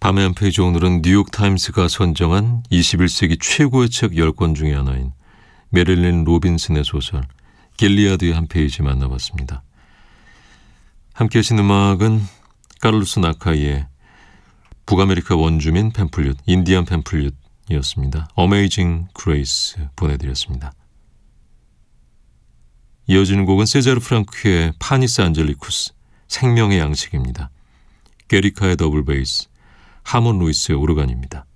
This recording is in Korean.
밤의 한 페이지, 오늘은 뉴욕타임스가 선정한 21세기 최고의 책 10권 중에 하나인 메릴린 로빈슨의 소설 길리아드의 한 페이지 만나봤습니다. 함께 하신 음악은 카를로스 나카이의 북아메리카 원주민 팸플릿, 인디안 팸플릿이었습니다. 어메이징 그레이스 보내드렸습니다. 이어지는 곡은 세자르 프랑크의 파니스 안젤리쿠스, 생명의 양식입니다. 게리카의 더블 베이스, 하몬 루이스의 오르간입니다.